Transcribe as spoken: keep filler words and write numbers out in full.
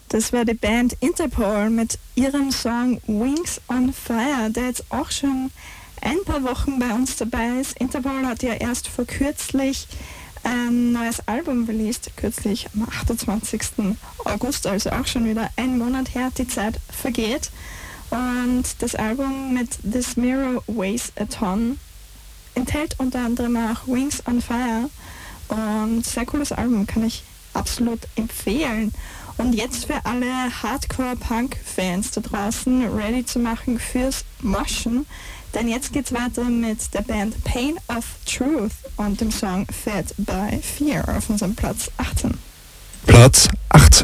Das war die Band Interpol mit ihrem Song Wings on Fire, der jetzt auch schon ein paar Wochen bei uns dabei ist. Interpol hat ja erst vor kürzlich ein neues Album released, kürzlich am achtundzwanzigsten August, also auch schon wieder ein Monat her, die Zeit vergeht. Und das Album mit This Mirror Weighs a Ton enthält unter anderem auch Wings on Fire und sehr cooles Album, kann ich absolut empfehlen. Und jetzt für alle Hardcore-Punk-Fans da draußen ready zu machen fürs Moschen, denn jetzt geht's weiter mit der Band Pain of Truth und dem Song Fed by Fear auf unserem Platz achtzehn. Platz achtzehn.